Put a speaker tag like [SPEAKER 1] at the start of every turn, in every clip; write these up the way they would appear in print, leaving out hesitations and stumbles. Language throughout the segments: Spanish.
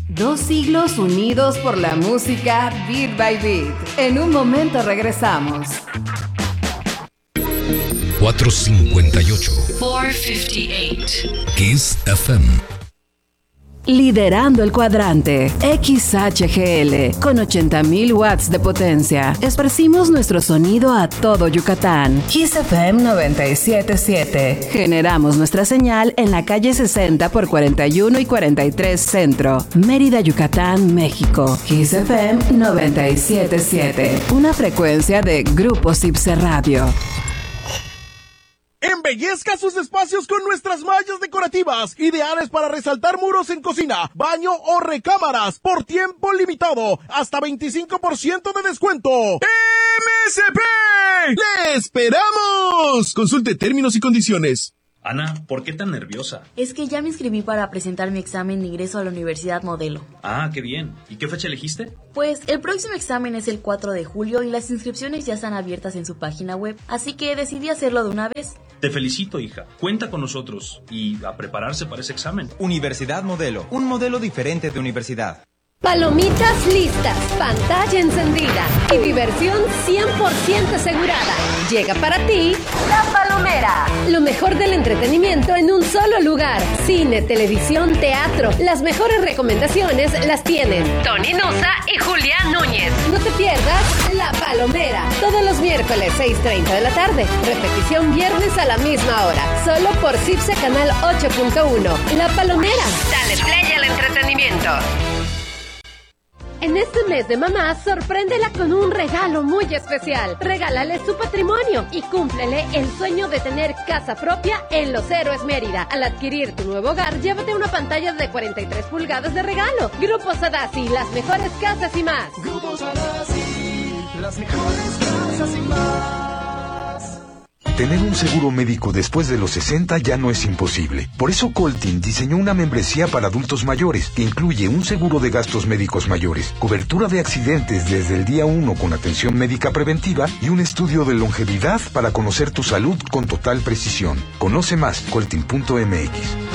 [SPEAKER 1] 2 siglos unidos por la música Beat by Beat. En un momento regresamos.
[SPEAKER 2] 458.
[SPEAKER 3] 458.
[SPEAKER 2] Kiss FM.
[SPEAKER 1] Liderando el cuadrante, XHGL, con 80,000 watts de potencia. Esparcimos nuestro sonido a todo Yucatán. Kiss FM 97.7. Generamos nuestra señal en la calle 60 por 41 y 43 Centro, Mérida, Yucatán, México. Kiss FM 97.7. Una frecuencia de Grupo Cipse Radio.
[SPEAKER 4] Embellezca sus espacios con nuestras mallas decorativas, ideales para resaltar muros en cocina, baño o recámaras, por tiempo limitado, hasta 25% de descuento. ¡MSP! ¡Le esperamos! Consulte términos y condiciones.
[SPEAKER 5] Ana, ¿por qué tan nerviosa?
[SPEAKER 6] Es que ya me inscribí para presentar mi examen de ingreso a la Universidad Modelo.
[SPEAKER 5] Ah, qué bien. ¿Y qué fecha elegiste?
[SPEAKER 6] Pues el próximo examen es el 4 de julio y las inscripciones ya están abiertas en su página web, así que decidí hacerlo de una vez.
[SPEAKER 5] Te felicito, hija. Cuenta con nosotros y a prepararse para ese examen.
[SPEAKER 7] Universidad Modelo, un modelo diferente de universidad.
[SPEAKER 8] Palomitas listas, pantalla encendida y diversión 100% asegurada. Llega para ti La Palomera. Lo mejor del entretenimiento en un solo lugar. Cine, televisión, teatro. Las mejores recomendaciones las tienen Tony Nusa y Julián Núñez. No te pierdas La Palomera. Todos los miércoles 6:30 de la tarde. Repetición viernes a la misma hora. Solo por Cipse Canal 8.1. La Palomera. Dale play al entretenimiento. En este mes de mamá, sorpréndela con un regalo muy especial. Regálale su patrimonio y cúmplele el sueño de tener casa propia en Los Héroes Mérida. Al adquirir tu nuevo hogar, llévate una pantalla de 43 pulgadas de regalo. Grupo Sadasi, las mejores casas y más.
[SPEAKER 9] Grupo Sadasi, las mejores casas y más.
[SPEAKER 10] Tener un seguro médico después de los 60 ya no es imposible. Por eso Coltin diseñó una membresía para adultos mayores que incluye un seguro de gastos médicos mayores, cobertura de accidentes desde el día 1 con atención médica preventiva y un estudio de longevidad para conocer tu salud con total precisión. Conoce más, coltin.mx.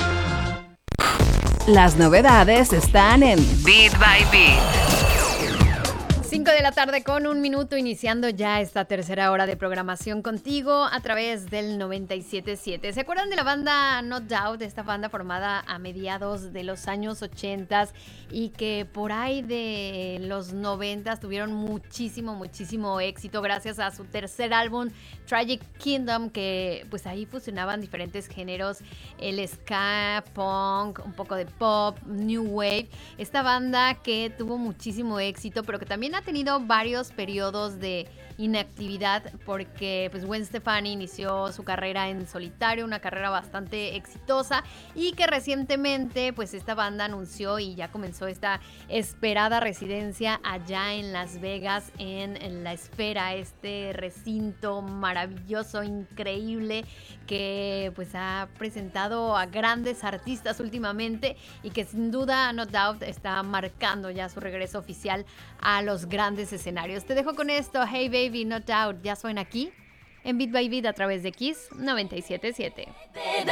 [SPEAKER 1] Las novedades están en Beat by Beat.
[SPEAKER 11] 5 de la tarde con 1 minuto, iniciando ya esta tercera hora de programación contigo a través del 97.7. ¿Se acuerdan de la banda No Doubt? Esta banda formada a mediados de los años 80 y que por ahí de los 90 tuvieron muchísimo éxito gracias a su tercer álbum, Tragic Kingdom, que pues ahí fusionaban diferentes géneros, el ska, punk, un poco de pop, new wave. Esta banda que tuvo muchísimo éxito, pero que también ha tenido varios periodos de inactividad porque pues Gwen Stefani inició su carrera en solitario, una carrera bastante exitosa, y que recientemente pues esta banda anunció y ya comenzó esta esperada residencia allá en Las Vegas, en La Esfera, este recinto maravilloso, increíble, que pues ha presentado a grandes artistas últimamente y que sin duda No Doubt está marcando ya su regreso oficial a los grandes escenarios. Te dejo con esto, Hey Baby, No Doubt, ya suena aquí en Beat by Beat a través de Kiss 97.7.